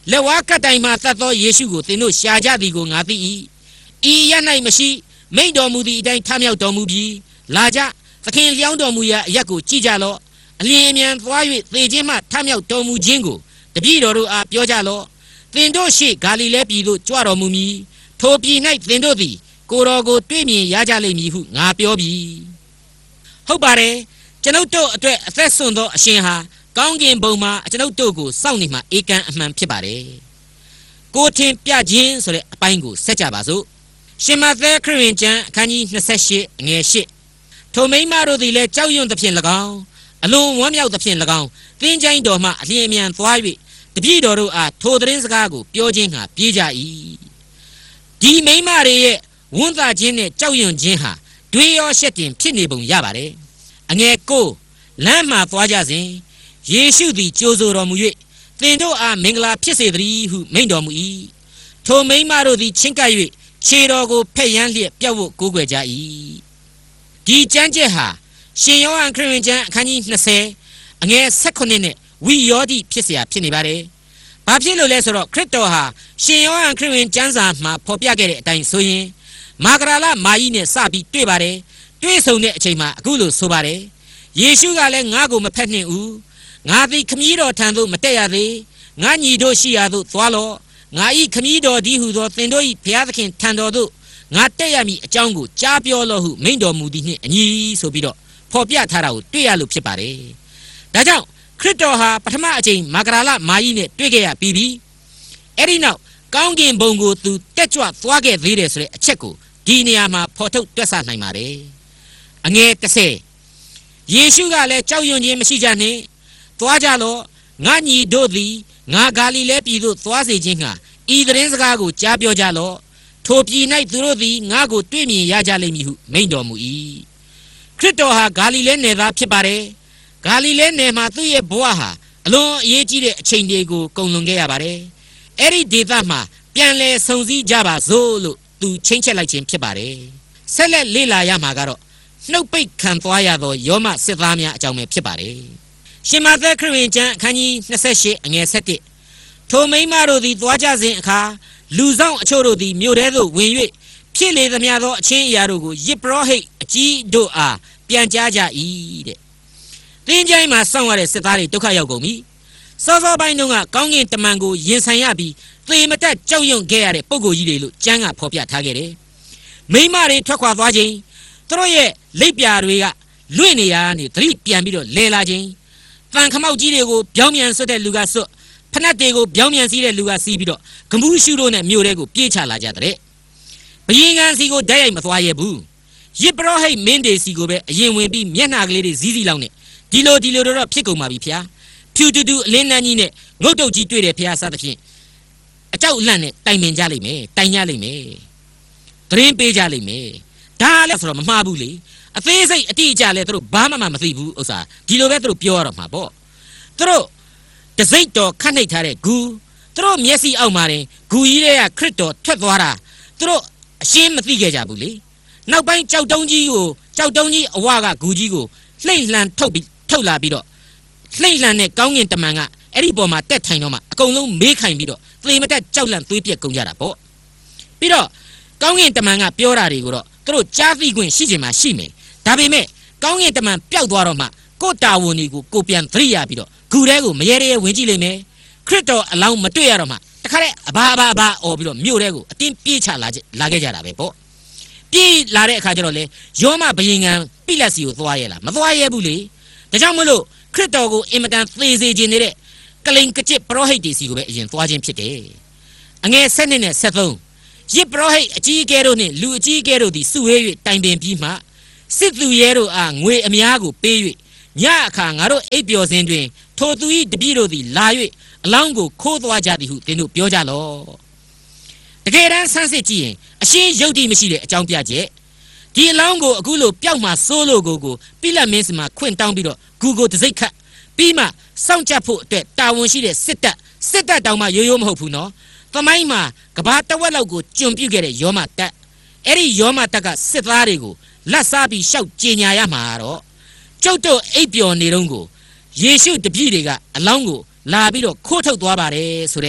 လက်ဝါးကတိုင်မှသတ်သောယေရှုကိုသင်တို့ရှာကြသည်ကိုငါသိ၏ဤရ၌မရှိမိန့်တော်မူသည့်အတိုင်းထမြောက်တော်မူပြီးလာကြသခင်လျောင်းတော်မူရာအရက်ကိုကြည်ကြလော့အလျင်အမြန်သွား၍သေခြင်းမှထမြောက်တော်မူခြင်းကိုတပည့်တော်တို့အားပြောကြလော့သင်တို့ရှိဂါလိလဲပြည်သို့ကြွတော်မူမည်ထိုပြည်၌သင်တို့သည်ကိုတော်ကိုတွေ့မြင်ရကြလိမ့်မည်ဟုငါပြောပြီဟုတ်ပါတယ်ကျွန်ုပ်တို့အတွက်အသက်ဆွံသောအရှင်ဟာကောင်းကင်ဘုံမှာကျွန်ုပ်တို့ကိုစောင့်နေမှအေကံအမှန်ဖြစ်ပါတယ်ကိုထင်ပြခြင်းဆိုတဲ့အပိုင်းကိုဆက်ကြပါစို့ရှင်မသက်ခရစ်ဝင်ကျမ်းအခန်းကြီးနှစ်ဆယ့်ရှစ်အငယ်ရှစ်ထိုမိန်းမတို့သည်လည်းကြောက်ရွံ့သဖြင့်၎င်းအလွန်ဝမ်းမြောက်သဖြင့်၎င်းသင်ချိုင်းတော်မှအလျင်အမြန်သွား၍တပည့်တော်တို့အားထိုသတင်းစကားကိုပြောခြင်းဟာပြေးကြ၏ဒီမိန်းမတွေရဲ့ဝန်သာခြင်းနဲ့ကြောက်ရွံ့ခြင်းဟာတွေးရောရှက်တင်ဖြစ်နေပုံရပါတယ်အငယ်ကိုလမ်းမှာသွားကြစဉ်ယေရှုသည်ကြိုဆိုတော်မူ၍သင်တို့အားမင်္ဂလာဖြစ်စေသတည်းဟုမိန့်တော်မူ၏ထိုမိန်းမတို့သည်ချဉ်ကပ်၍ခြေတော်ကိုဖက်ယမ်းလျက်ပြောက်ဝတ်ကိုးကွယ်ကြ၏ဒီကျမ်းချက်ဟာရှင်ယောဟန်ခရစ်ဝင်ကျမ်းအခန်းကြီးနှစ်ဆယ်အငယ်၁၈နဲ့ဝိယောဒိဖြစ်เสียဖြစ်နေပါတယ်။ဘာဖြစ်လို့လဲဆိုတော့ခရစ်တော်ဟာရှင်ယောဟန်ခရစ်ဝင်ကျမ်းစာမှာဖော်ပြခဲ့တဲ့အတိုင်းဆိုရင်မာဂရာလမာကြီးနဲ့စပြီးတွေ့ပါတယ်။တွေ့ဆုံတဲ့အချိန်မှာအခုလိုဆိုပါတယ်။ယေရှုကလည်းငါ့ကိုမဖက်နှင့်ဦး။ငါသည်ခမည်းတော်ထံသို့မတက်ရသေး။ငါညီတို့ရှိရာသို့သွားလော့။ငါဤခမည်းတော်ဒီဟုသောသင်တို့၏ဘုရားသခင်ထံတော်သို့ငါတက်ရမည်အကြောင်းကိုကြားပြောလော့ဟုမိန့်တော်မူသည်နှင့်အညီဆိုပြီးတော့ဖော်ပြထားတာကိုတွေ့ရလို့ဖြစ်ပါတယ်။ဒါကြောင့်ခရစ်တော်ဟာပထမအချိန်မာဂရာလမာကြီးနဲ့တွေ့ခဲ့ရပြီးပြီအဲ့ဒီနောက်ကောင်းကင်ဘုံကိုသူတက်ကြွသွားခဲ့သေးတယ်ဆိုတဲ့အချက်ကိုဒီနေရာမှာဖော်ထုတ်တွက်ဆနိုင်ပါတယ်အငယ်တစ်ဆယ်ယေရှုကလည်းကြောက်ရွံ့ခြင်းမရှိကြနှင့်သွားကြလော့ငါညီတို့သည်ငါဂါလိလဲပြည်သို့သွားစေခြင်းဟာဤသတင်းစကားကိုကြားပြောကြလော့ထိုပြည်၌သူတို့သည်ငါကိုတွေ့မြင်ရကြလိမ့်မည်ဟုမိန့်တော်မူ၏ခရစ်တော်ဟာဂါလိလဲနယ်သားဖြစ်ပါတယ်ဂါလိလဲနယ်မှာသူ့ရဲ့ဘဝဟာအလွန်အရေးကြီးတဲ့အချိန်တွေကိုကုန်လွန်ခဲ့ရပါတယ်။အဲ့ဒီဒေသမှာပြန်လည်ဆုံစည်းကြပါစို့လို့သူချိန်ချက်လိုက်ခြင်းဖြစ်ပါတယ်။ဆက်လက်လေ့လာရမှာကတော့နှုတ်ပိတ်ခံသွားရသောယောမစစ်သားများအကြောင်းပဲဖြစ်ပါတယ်။ရှင်မသက်ခရစ်ဝင်ကျမ်းအခန်းကြီးနှစ်ဆယ့်ရှစ်အငယ်၁၁ထိုမိန်းမတို့သည်သွားကြစဉ်အခါလူဆောင်အချို့တို့သည်မြို့ထဲသို့ဝင်၍ဖြစ်လေသမျှသောအချင်းအရာတို့ကိုယစ်ပရောဟိတ်အကြီးတို့အားပြန်ကြားကြ၏တဲ့သင်ချိုင်းမှာစောင့်ရတဲ့စစ်သားတွေဒုက္ခရောက်ကုန်ပြီစောစောပိုင်းတုန်းကကောင်းကင်တမန်ကိုရင်ဆိုင်ရပြီးသေမတက်ကြောက်ရွံ့ခဲ့ရတဲ့ပုဂ္ဂိုလ်ကြီးတွေလို့ကျမ်းကဖော်ပြထားခဲ့တယ်မိန်းမတွေထွက်ခွာသွားခြင်းသူတို့ရဲ့လက်ပြတွေကလွင့်နေရကနေသတိပြန်ပြီးတော့လဲလာခြင်းတန်ခမောက်ကြီးတွေကိုပြောင်းပြန်ဆွတ်တဲ့လူကဆွတ်ဖနက်တွေကိုပြောင်းပြန်စီးတဲ့လူကစီးပြီးတော့ဂမူးရှုတို့နဲ့မြို့တွေကိုပြေးချလာကြတဲ့ဘယင်ကန်စီကိုဓာတ်ရိုက်မသွားရဘူးယစ်ပရောဟိတ်မင်းတွေစီကိုပဲအရင်ဝင်ပြီးမျက်နှာကလေးတွေဇီးဇီးလောက်နဲ့ဒီလိုဒီလိုတော့ဖြစ်ကုန်ပါပြီဖျားဖြူတူတူအလင်းနှန်းကြီးနဲ့ငုတ်တုတ်ကြီးတွေ့တယ်ဖျားစသဖြင့်အကြောက်လန့်နဲ့တိုင်ပင်ကြလိမ့်မယ်တိုင်ကြလိမ့်မယ်သတင်းပေးကြလိမ့်မယ်ဒါလည်းဆိုတော့မမှားဘူးလေအသေးစိတ်အတိအကျလဲသူတို့ဘာမှမမသိဘူးဥစ္စာဒီလိုပဲသူတို့ပြောရတော့မှာပေါ့သူတို့တစိတ်တော်ခတ်နှိပ်ထားတဲ့ဂူသူတို့မျက်စိအောက်မှာတင်ဂူကြီးတွေကခရစ်တော်ထွက်သွားတာသူတို့အရှင်းမသိခဲ့ကြဘူးလေနောက်ပိုင်းကြောက်တုံးကြီးကိုကြောက်တုံးကြီးအဝကဂူကြီးကိုလှိမ့်လှန်ထုတ်ပြီးထုတ်လာပြီးတော့လှိမ့်လှန်နဲ့ကောင်းကင်တမန်ကအဲ့ဒီပေါ်မှာတက်ထိုင်တော့မှအကုန်လုံးမေးခိုင်ပြီးတော့သေမတက်ကြောက်လန့်သွေးပြက်ကုန်ကြတာပေါ့ပြီးတော့ကောင်းကင်တမန်ကပြောတာတွေကိုတော့သူတို့ကြားသိခွင့်ရှိချင်မှရှိမယ်ဒါပေမဲ့ကောင်းကင်တမန်ပျောက်သွားတော့မှကိုတာဝန်တွေကိုကိုပြန်သတိရပြီးတော့ဂူထဲကိုမရဲရဲဝင်ကြည့်လိမ့်မယ်ခရစ်တော်အလောင်းမတွေ့ရတော့မှတခါတည်းအဘာအဘာအဘာអော်ပြီးတော့မြို့ထဲကိုအတင်းပြေးချလာလာခဲ့ကြတာပဲပေါ့ပြေးလာတဲ့အခါကျတော့လေယောမဘယင်ငံပိလက်စီကိုသွားရဲလားမသွားရဲဘူးလေဒါကြောင့်မလို့ခရစ်တော်ကိုအင်မတန်သေစေခြင်းနေတဲ့ကလိန်ကကြစ်ပရောဟိတ်တွေစီကိုပဲအရင်သွားခြင်းဖြစ်တယ်အငယ်၁၂နဲ့၁၃ယစ်ပရောဟိတ်အကြီးအကဲတို့နှင့်လူအကြီးအကဲတို့သည်စုဝေး၍တိုင်ပင်ပြီးမှစစ်သူရဲတို့အားငွေအများကိုပေး၍ညအခါငါတို့အိပ်ပျော်စဉ်တွင်ထိုသူ၏တပည့်တို့သည်လာ၍အလောင်းကိုခိုးသွားကြသည်ဟုသင်တို့ပြောကြလော့တကယ်တမ်းဆန်းစစ်ကြည့်ရင်အရှင်းယုတ်တိမရှိတဲ့အကြောင်းပြချက်ဒီအလောင်းကိုအခုလိုပျောက်မှစိုးလို့ကိုကိုပိလတ်မင်းစမှာခွင့်တောင်းပြီးတော့ဂူကိုတစိတ်ခတ်ပြီးမှစောင့်ကြဖို့အတွက်တာဝန်ရှိတဲ့စစ်တပ်စစ်တပ်တောင်မှရိုးရိုးမဟုတ်ဘူးနော်သမိုင်းမှာကဘာတဝက်လောက်ကိုကျွံပြုတ်ခဲ့တဲ့ယောမတပ်အဲ့ဒီယောမတပ်ကစစ်သားတွေကိုလက်စားပြီးရှောက်ကြေညာရမှာတော့ကျုပ်တို့အိပ်ပျော်နေတုန်းကိုယေရှုတပည့်တွေကအလောင်းကိုလာပြီးတော့ခိုးထုတ်သွားပါတယ်ဆိုတဲ့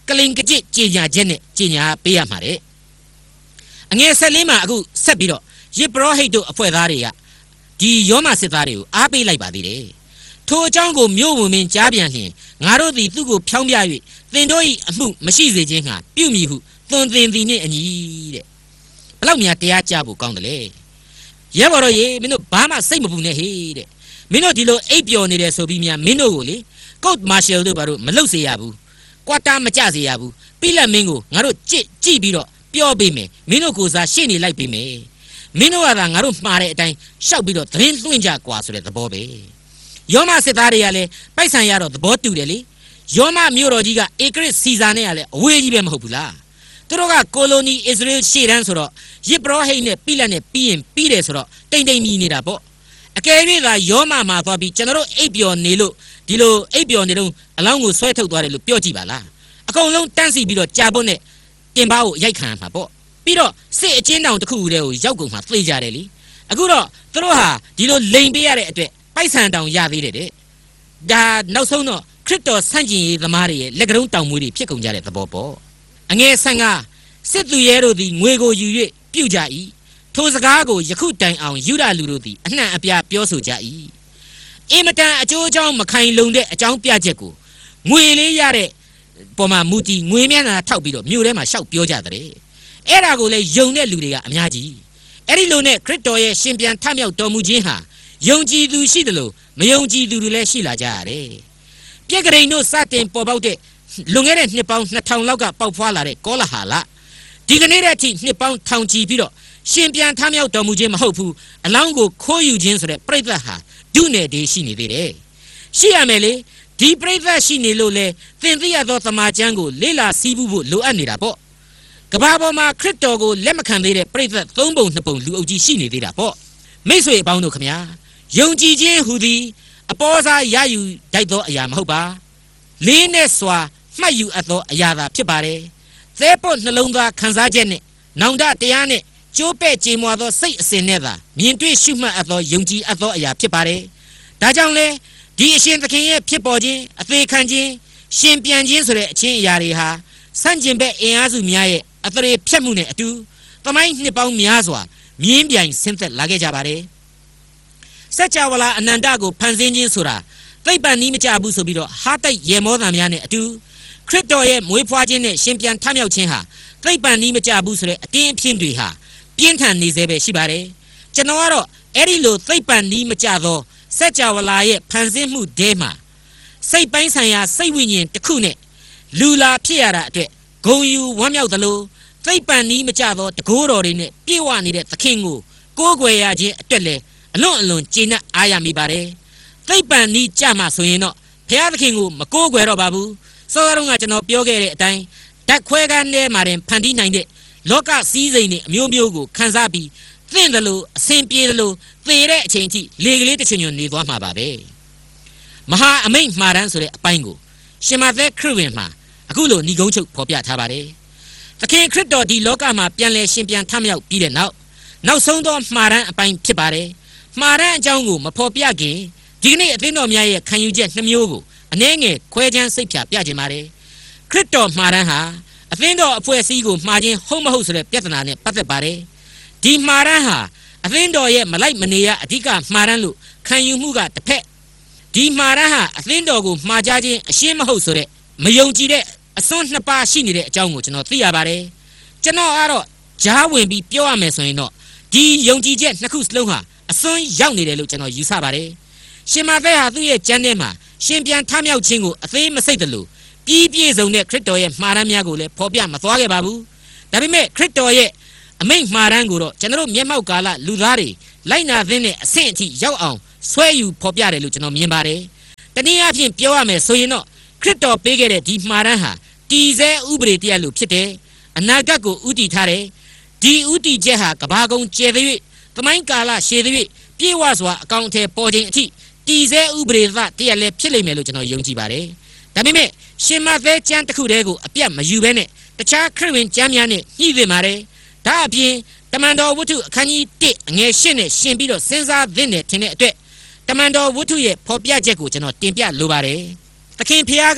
ကလင်ကကြစ်ကြေညာချက်နဲ့ကြေညာပေးရမှာတဲ့အငယ်ဆက်လေးမှာအခုဆက်ပြီးတော့ယေဘရဟိတ်တို့အဖွဲ့သားတွေကဒီယောမစစ်သားတွေကိုအားပေးလိုက်ပါသေးတယ်ထိုအကြောင်းကိုမြို့ဝင်မင်းကြားပြန်လျင်ငါတို့သည်သူ့ကိုဖြောင်းပြ၍သင်တို့၏အမှုမရှိစေခြင်းဟာပြုမည်ဟုသွန်သင်သည်နှင့်အညီတဲ့ဘလောက်များတရားကြဖို့ကောင်းတယ်လေရဲဘော်တို့ရေမင်းတို့ဘာမှစိတ်မပူနဲ့ဟေးတဲ့မင်းတို့ဒီလိုအိပ်ပျော်နေတယ်ဆိုပြီးများမင်းတို့ကိုလေကုတ်မာရှယ်တို့ဘာလို့မလုပ်စေရဘူးကွာတာမကြစေရဘူးပြီးလက်မင်းကိုငါတို့ကြစ်ကြည့်ပြီးတော့ပြောပေးမယ်မင်းတို့ကိုစားရှေ့နေလိုက်ပေးမယ်မင်းတို့ကသာငါတို့မှားတဲ့အတိုင်းရှောက်ပြီးတော့သတင်းလွှင့်ကြကွာဆိုတဲ့သဘောပဲယောမစစ်သားတွေကလည်းပိုက်ဆံရတော့သဘောတူတယ်လေယောမမြို့တော်ကြီးကဧကရစ်စီဇာနဲ့ကလည်းအဝေးကြီးပဲမဟုတ်ဘူးလားသူတို့ကကိုလိုနီအစ္စရေးရှေ့တန်းဆိုတော့ယေဘရဟိတ်နဲ့ပိလက်နဲ့ပြီးရင်ပြီးတယ်ဆိုတော့တိမ်တိမ်မြည်နေတာပေါ့အကယ်၍သာယောမမှာသွားပြီးကျွန်တော်တို့အိပ်ပျော်နေလို့ဒီလိုအိပ်ပျော်နေတော့အလောင်းကိုဆွဲထုတ်သွားတယ်လို့ပြောကြည့်ပါလားအကုန်လုံးတန်းစီပြီးတော့ကြာပွတ်နဲ့ပြင်ပကိုရိုက်ခံမှာပေါ့ပြီးတော့စစ်အချင်းတောင်တစ်ခုတည်းကိုရောက်ကုန်မှသိကြတယ်လေအခုတော့သူတို့ဟာဒီလိုလိန်ပေးရတဲ့အတွက်ပိုက်ဆံတောင်ရသေးတယ်တဲ့ဒါနောက်ဆုံးတော့ခရစ်တော်ဆန့်ကျင်ရေးသမားတွေရဲ့လက်ကတုံးတောင်မွေးတွေဖြစ်ကုန်ကြတဲ့သဘောပေါ့အငယ်ဆန်ကစစ်သူရဲတို့သည်ငွေကိုယူ၍ပြုကြ၏ထိုစကားကိုယခုတိုင်အောင်ယူဒလူတို့သည်အနှံ့အပြားပြောဆိုကြ၏အင်မတန်အကျိုးအကြောင်းမခိုင်လုံတဲ့အကြောင်းပြချက်ကိုငွေလေးရတဲ့ပေါ်မှာမူတည်ငွေမျက်နှာထောက်ပြီးတော့မြို့ထဲမှာရှောက်ပြောကြတဲ့အဲ့ဒါကိုလည်းယုံတဲ့လူတွေကအများကြီးအဲ့ဒီလိုနဲ့ခရစ်တော်ရဲ့ရှင်ပြန်ထမြောက်တော်မူခြင်းဟာယုံကြည်သူရှိတယ်လို့မယုံကြည်သူတွေလည်းရှိလာကြရတယ်ပြက်ကလေးတို့စတင်ပေါ်ပေါက်တဲ့လွန်ခဲ့တဲ့နှစ်ပေါင်းနှစ်ထောင်လောက်ကပေါက်ဖွာလာတဲ့ကောလာဟာလဒီကနေ့တဲ့အထိနှစ်ပေါင်းထောင်ချီပြီးတော့ရှင်ပြန်ထမြောက်တော်မူခြင်းမဟုတ်ဘူးအလောင်းကိုခိုးယူခြင်းဆိုတဲ့ပြိဿဟာဒုနယ်တည်းရှိနေသေးတယ်ရှိရမယ်လေဒီပြိဿရှိနေလို့လေသင်သိရသောသမာကျမ်းကိုလေ့လာစည်းပူဖို့လိုအပ်နေတာပေါ့ကဘာပေါ်မှာခရစ်တော်ကိုလက်မခံသေးတဲ့ပြိဿသုံးပုံနှစ်ပုံလူအုပ်ကြီးရှိနေသေးတာပေါ့မိတ်ဆွေအပေါင်းတို့ခမညာယုံကြည်ခြင်းဟူသည်အပေါ်စားရယူတိုက်သောအရာမဟုတ်ပါလေးနဲ့စွာမှတ်ယူအပ်သောအရာသာဖြစ်ပါတယ်သဲပွတ်နှလုံးသားခံစားချက်နဲ့နောင်တတရားနဲ့ကျိုးပဲ့ကြေမွာသောစိတ်အစဉ်နဲ့သာမြင်တွေ့ရှုမှတ်အပ်သောယုံကြည်အပ်သောအရာဖြစ်ပါတယ်ဒါကြောင့်လဲဒီအရှင်သခင်ရဲ့ဖြစ်ပေါ်ခြင်းအသေးခံခြင်းရှင်ပြန်ခြင်းဆိုတဲ့အချင်းအရာတွေဟာစန့်ကျင်ဘက်အင်အားစုများရဲ့အသရေဖြတ်မှုနဲ့အတူသမိုင်းနှစ်ပေါင်းများစွာမြင်းပြိုင်ဆင်းသက်လာခဲ့ကြပါတယ်စัจ java လာအနန္တကိုဖန်ဆင်းခြင်းဆိုတာသိပ္ပံနည်းမကျဘူးဆိုပြီးတော့ဟာတိုက်ရေမောသံများနဲ့အတူခရစ်တော်ရဲ့မွေးဖွားခြင်းနဲ့ရှင်ပြန်ထမြောက်ခြင်းဟာသိပ္ပံနည်းမကျဘူးဆိုတဲ့အတင်းအဖျင်းတွေဟာပြင်းထန်နေစေပဲရှိပါတယ်ကျွန်တော်ကတော့အဲ့ဒီလိုသိပ္ပံနည်းမကျသောစัจ java လာရဲ့ဖန်ဆင်းမှုတဲမှာစိတ်ပိုင်းဆိုင်ရာစိတ်ဝိညာဉ်တစ်ခုနဲ့လူလာဖြစ်ရတာအတွက်ဂုံယူဝမ်းမြောက်သလိုသိပ္ပံနည်းမကျသောတကိုးတော်တွေနဲ့ပြည့်ဝနေတဲ့သခင်ကိုကိုးကွယ်ရခြင်းအတွက်လည်းအလွန်အလွန်ကျေနပ်အားရမိပါတယ်သိပ္ပံနည်းကြမှာဆိုရင်တော့ဘုရားသခင်ကိုမကိုးကွယ်တော့ပါဘူးစောစောကကျွန်တော်ပြောခဲ့တဲ့အတိုင်းဓာတ်ခွဲကန်းထဲမှာတင်ဖန်တီးနိုင်တဲ့လောကစည်းစိမ်တွေအမျိုးမျိုးကိုခန်းစားပြီးသင့်တယ်လို့အဆင်ပြေတယ်လို့သေတဲ့အချိန်ထိလေကလေးတစ်ချွန်ချွန်နေသွားမှာပါပဲမဟာအမိန့်မှားတမ်းဆိုတဲ့အပိုင်းကိုရှင်မသက်ခရစ်ဝင်မှာအခုလိုဏိဂုံးချုပ်ဖော်ပြထားပါတယ်သခင်ခရစ်တော်ဒီလောကမှာပြန်လဲရှင်ပြန်ထမြောက်ပြီးတဲ့နောက်နောက်ဆုံးသောမှားတမ်းအပိုင်းဖြစ်ပါတယ်မှားတဲ့အကြောင်းကိုမဖော်ပြခင်ဒီကနေ့အသင်းတော်များရဲ့ခံယူချက်နှမျိုးကိုအနည်းငယ်ခွဲခြမ်းစိတ်ဖြာပြခြင်းပါတယ်ခရစ်တော်မှားတမ်းဟာအသင်းတော်အဖွဲ့အစည်းကိုမှားခြင်းဟုတ်မဟုတ်ဆိုတဲ့ပြဿနာနဲ့ပတ်သက်ပါတယ်ဒီမှားတမ်းဟာအသင်းတော်ရဲ့မလိုက်မနေရအဓိကမှားတမ်းလို့ခံယူမှုကတစ်ဖက်ဒီမှားတမ်းဟာအသင်းတော်ကိုမှားကြခြင်းအရှင်းမဟုတ်ဆိုတဲ့မယုံကြည်တဲ့အစွန်းနှစ်ပါးရှိနေတဲ့အကြောင်းကိုကျွန်တော်သိရပါတယ်ကျွန်တော်ကတော့ဂျားဝင်ပြီးပြောရမယ်ဆိုရင်တော့ဒီယုံကြည်ချက်နှစ်ခုစလုံးဟာအစွန်းရောက်နေတယ်လို့ကျွန်တော်ယူဆပါတယ်ရှင်မသက်ဟာသူ့ရဲ့ကျမ်းထဲမှာရှင်ပြန်ထမြောက်ခြင်းကိုအသေးမစိတ်တယ်လို့ပြီးပြည့်စုံတဲ့ခရစ်တော်ရဲ့မှားတမ်းများကိုလည်းဖော်ပြမသွားခဲ့ပါဘူးဒါပေမဲ့ခရစ်တော်ရဲ့အမိန့်မှားတမ်းကိုတော့ကျွန်တော်မျက်မှောက်ကာလလူသားတွေလိုက်နာသင့်တဲ့အဆင့်အထိရောက်အောင်ဆွဲယူဖော်ပြတယ်လို့ကျွန်တော်မြင်ပါတယ်တနည်းအားဖြင့်ပြောရမယ်ဆိုရင်တော့ခရစ်တော်ပေးခဲ့တဲ့ဒီမှားတမ်းဟာတည်ဆဲဥပဒေတရားလို့ဖြစ်တယ်အနာဂတ်ကိုဥတည်ထားတယ်ဒီဥတည်ချက်ဟာကဘာကုံကျဲတဲ့၍သမိုင်းကာလရှည်တဲ့၍ပြေဝစွာအကောင့်အထည်ပေါ်ခြင်းအထိတည်ဆဲဥပဒေသတရားလည်းဖြစ်လိမ့်မယ်လို့ကျွန်တော်ယုံကြည်ပါတယ်ဒါပေမဲ့ရှင်မသက်ကျမ်းတစ်ခုတည်းကိုအပြတ်မယူဘဲနဲ့တခြားခရစ်ဝင်ကျမ်းများနဲ့ညှိသင့်ပါတယ်ဒါအပြင်တမန်တော်ဝတ္ထုအခန်းကြီးတစ်အငယ်ရှစ်နဲ့ရှင်ပြီးတော့စဉ်းစားသင့်တယ်ထင်တဲ့အတွက်တမန်တော်ဝတ္ထုရဲ့ဖော်ပြချက်ကိုကျွန်တော်တင်ပြလိုပါတယ်သခင်ဖျားက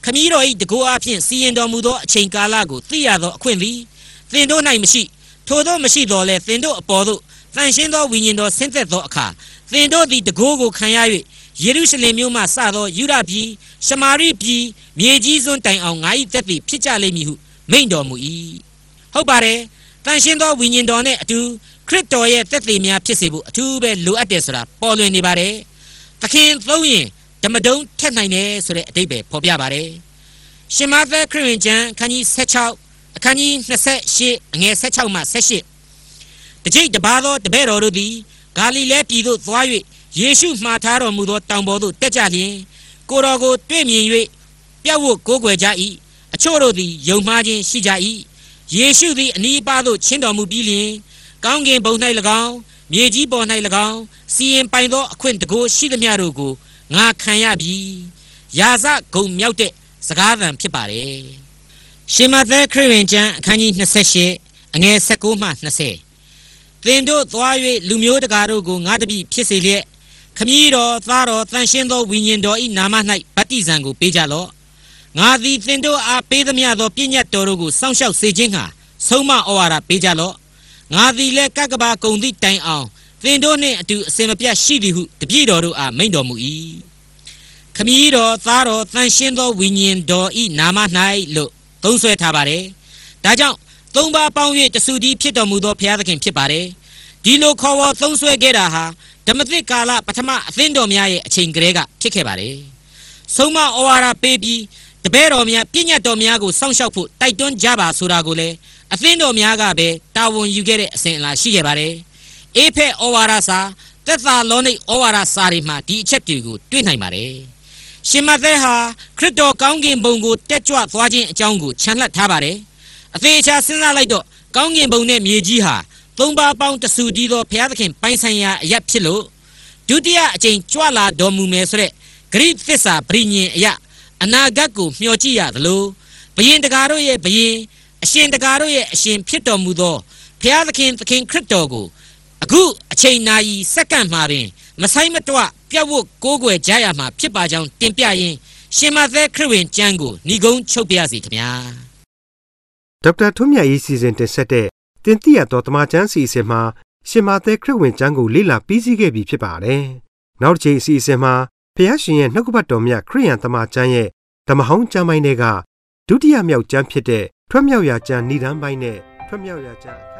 ခမည်းတော်၏တကူအဖြစ်စီရင်တော်မူသောအချိန်ကာလကိုသိရသောအခွင့်သည်သင်တို့၌မရှိထိုသောမရှိတော်လဲသင်တို့အပေါ်သို့တန်ရှင်းသောဝိညာဉ်တော်ဆင်းသက်သောအခါသင်တို့သည်တကူကိုခံရ၍ယေရုရှလင်မြို့မှစသောယူဒပြည်ရှမာရိပြည်မြေကြီးစွန်းတိုင်အောင်ငါ၏သက်သည်ဖြစ်ကြလိမ့်မည်ဟုမိန့်တော်မူ၏ဟုတ်ပါတယ်တန်ရှင်းသောဝိညာဉ်တော်နဲ့အတူခရစ်တော်ရဲ့သက်သေများဖြစ်စေဖို့အထူးပဲလိုအပ်တယ်ဆိုတာပေါ်လွင်နေပါတယ်သခင်သုံးရင်ဓမ္မဒုံထက်နိုင်တယ်ဆိုတဲ့အဓိပ္ပာယ်ဖော်ပြပါတယ်ရှင်မသက်ခရစ်ဝင်ကျမ်းအခန်းကြီးဆယ့်ခြောက်အခန်းကြီး၂၈အငယ်၁၆မှ၁၈တကြိတ်တပါးသောတပည့်တော်တို့သည်ဂါလိလဲပြည်သို့သွား၍ယေရှုမှားထားတော်မူသောတောင်ပေါ်သို့တက်ကြလျင်ကိုတော်ကိုတွေ့မြင်၍ပြတ်ဝတ်ကိုးကွယ်ကြ၏အချို့တို့သည်ယုံမှားခြင်းရှိကြ၏ယေရှုသည်အနီးအပါးသို့ချဉ်းတော်မူပြီးလျင်ကောင်းကင်ဘုံ၌၎င်းမြေကြီးပေါ်၌၎င်းစီရင်ပိုင်သောအခွင့်တကူရှိသမျှတို့ကိုငါခံရပြီယာဇဂုံမြောက်တဲ့စကားသံဖြစ်ပါတယ်ရှင်မသက်ခရစ်ဝင်ကျမ်းအခန်းကြီး၂၈အငယ်၁၉မှ၂၀သင်တို့သွား၍လူမျိုးတကာတို့ကိုငါတပည့်ဖြစ်စေလျက်ခမည်းတော်သားတော်တန်ရှင်းသောဝိညာဉ်တော်၏နာမ၌ဗတ္တိဇံကိုပေးကြလော့ငါသည်သင်တို့အားပေးသမျှသောပညတ်တော်တို့ကိုစောင့်ရှောက်စေခြင်းဟာဆုံးမဩဝါဒပေးကြလော့ငါသည်လည်းကကဘာကုံသည့်တိုင်အောင်သင်တို့နှင့်အတူအစင်မပြတ်ရှိသည်ဟုတပည့်တော်တို့အားမိန့်တော်မူ၏ခမည်းတော်သားတော်တန်ရှင်းသောဝိညာဉ်တော်၏နာမ၌လို့သုံးဆွဲထားပါတယ်ဒါကြောင့်သုံးပါးပေါင်း၍တဆူတည်းဖြစ်တော်မူသောဘုရားသခင်ဖြစ်ပါတယ်ဒီလိုခေါ်ဝေါ်သုံးဆွဲခဲ့တာဟာဓမ္မသစ်ကာလပထမအသင်းတော်များရဲ့အချိန်ကလေးကဖြစ်ခဲ့ပါတယ်ဆုံးမဩဝါဒပေးပြီးတပည့်တော်များပညတ်တော်များကိုစောင့်ရှောက်ဖို့တိုက်တွန်းကြပါဆိုတာကိုလည်းအသင်းတော်များကပဲတာဝန်ယူခဲ့တဲ့အစဉ်အလာရှိခဲ့ပါတယ်အေဖက်ဩဝါဒစာသက်သာလောနိဩဝါဒစာတွေမှာဒီအချက်တွေကိုတွေ့နိုင်ပါတယ်ရှင်မသက်ဟာခရစ်တော်ကောင်းကင်ဘုံကိုတက်ကြွသွားခြင်းအကြောင်းကိုခြံလှပ်ထားပါတယ်အသေးချာစဉ်းစားလိုက်တော့ကောင်းကင်ဘုံနဲ့မြေကြီးဟာသုံးပါးပေါင်းတဆူတည်းသောဘုရားသခင်ပိုင်ဆိုင်ရာအရာဖြစ်လို့ဒုတိယအကြိမ်ကြွလာတော်မူမယ်ဆိုတဲ့ဂရိသစ္စာပရိညင်အရာအနာဂတ်ကိုမျှော်ကြည့်ရသလိုဘယင်တကာတို့ရဲ့ဘယင်အရှင်တကာတို့ရဲ့အရှင်ဖြစ်တော်မူသောဘုရားသခင်သခင်ခရစ်တော်ကိုအခုအချိန်နာရီစက္ကန့်မှာတွင်မဆိုင်မတွပြတ်ဝတ်ကိုးကွယ်ကြရမှာဖြစ်ပါကြောင်းတင်ပြရင်းရှင်မသက်ခရစ်ဝင်ကျမ်းကိုဏိဂုံးချုပ်ပြရစီခင်ဗျာဒေါက်တာထွန်းမြတ်ရေးစီစဉ်တင်ဆက်တဲ့တင်ပြရတော်တမချန်းစီစဉ်မှာရှင်မသက်ခရစ်ဝင်ကျမ်းကိုလေ့လာပြီးစီးခဲ့ပြီဖြစ်ပါတယ်နောက်တစ်ချိန်အစီအစဉ်မှာဘုရားရှင်ရဲ့နှုတ်ကပတ်တော်မြတ်ခရိယန်တမချန်းရဲ့ဓမ္မဟောင်းကျမ်းပိုင်းတွေကဒုတိယမြောက်ကျမ်းဖြစ်တဲ့ထွတ်မြောက်ရာကျမ်းဏ္ဍန်ပိုင်းနဲ့ထွတ်မြောက်ရာကျမ်း